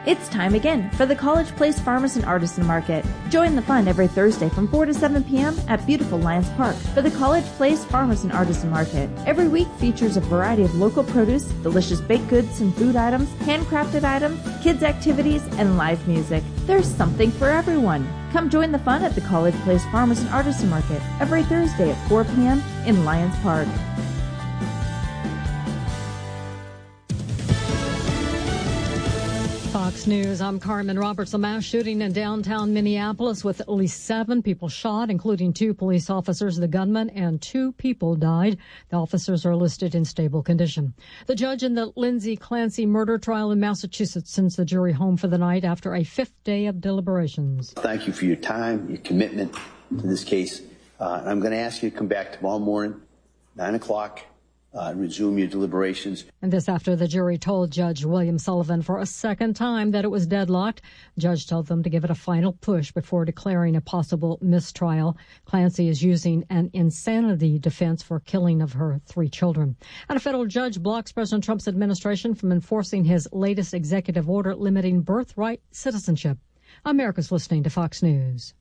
It's time again for the College Place Farmers and Artisan Market. Join the fun every Thursday from 4 to 7 p.m. at beautiful Lions Park for the College Place Farmers and Artisan Market. Every week features a variety of local produce, delicious baked goods and food items, handcrafted items, kids' activities, and live music. There's something for everyone. Come join the fun at the College Place Farmers and Artisan Market every Thursday at 4 p.m. in Lions Park. Fox News, I'm Carmen Roberts. A mass shooting in downtown Minneapolis with at least 7 people shot, including 2 police officers, the gunman, and 2 people died. The officers are listed in stable condition. The judge in the Lindsay Clancy murder trial in Massachusetts sends the jury home for the night after a 5th day of deliberations. Thank you for your time, your commitment to this case. I'm going to ask you to come back tomorrow morning, 9 o'clock. Resume your deliberations. And this after the jury told Judge William Sullivan for a second time that it was deadlocked. The judge told them to give it a final push before declaring a possible mistrial. Clancy is using an insanity defense for killing of her 3 children. And a federal judge blocks President Trump's administration from enforcing his latest executive order limiting birthright citizenship. America's listening to Fox News.